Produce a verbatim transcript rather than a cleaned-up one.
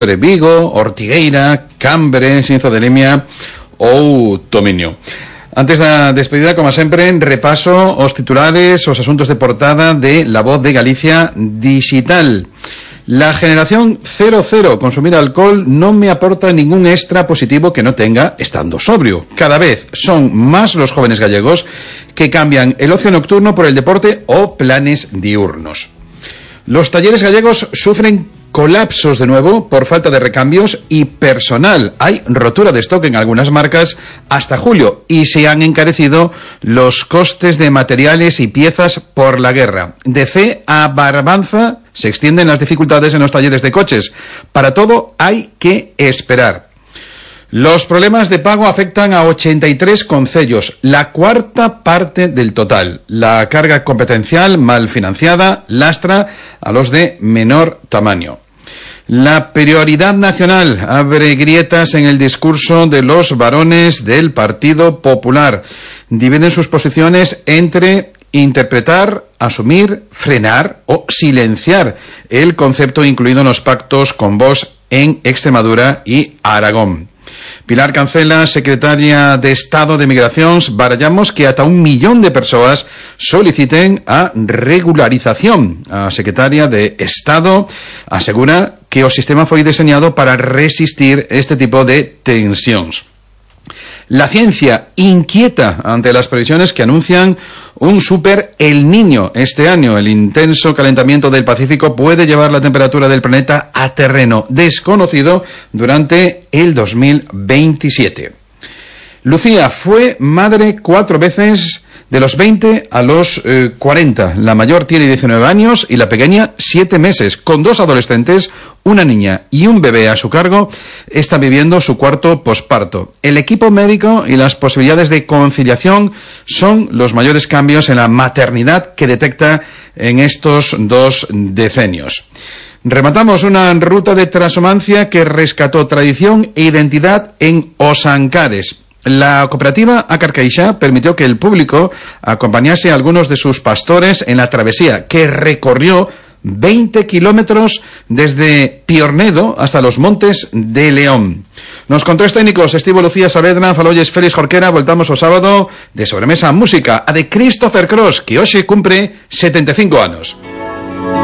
Vigo, Ortigueira, Cambre, Sinzo de Limia ou Tomiño. Antes da despedida, como sempre, repaso os titulares, os asuntos de portada de La Voz de Galicia Digital. La generación cero cero, consumir alcohol no me aporta ningún extra positivo que no tenga estando sobrio. Cada vez son más los jóvenes gallegos que cambian el ocio nocturno por el deporte o planes diurnos. Los talleres gallegos sufren colapsos de nuevo por falta de recambios y personal. Hay rotura de stock en algunas marcas hasta julio y se han encarecido los costes de materiales y piezas por la guerra. De C a Barbanza se extienden las dificultades en los talleres de coches. Para todo hay que esperar. Los problemas de pago afectan a ochenta y tres concellos, la cuarta parte del total. La carga competencial mal financiada lastra a los de menor tamaño. La prioridad nacional abre grietas en el discurso de los varones del Partido Popular. Dividen sus posiciones entre interpretar, asumir, frenar o silenciar el concepto incluido en los pactos con Vox en Extremadura y Aragón. Pilar Cancela, secretaria de Estado de Migracións, barallamos que ata un millón de persoas soliciten a regularización. A secretaria de Estado asegura que o sistema foi deseñado para resistir este tipo de tensións. La ciencia inquieta ante las previsiones que anuncian un super El Niño este año. El intenso calentamiento del Pacífico puede llevar la temperatura del planeta a terreno desconocido durante el dos mil veintisiete. Lucía fue madre cuatro veces de los veinte a los eh, cuarenta. La mayor tiene diecinueve años y la pequeña siete meses. Con dos adolescentes, una niña y un bebé a su cargo, está viviendo su cuarto posparto. El equipo médico y las posibilidades de conciliación son los mayores cambios en la maternidad que detecta en estos dos decenios. Rematamos una ruta de transhumancia que rescató tradición e identidad en Os Ancares. La cooperativa Acarcaixá permitió que el público acompañase a algunos de sus pastores en la travesía, que recorrió veinte kilómetros desde Piornedo hasta los Montes de León. Nos controles técnicos Estivo Lucía Saavedra, falolles Félix Jorquera. Voltamos o sábado de Sobremesa Música, a de Christopher Cross, que hoxe cumpre setenta e cinco anos.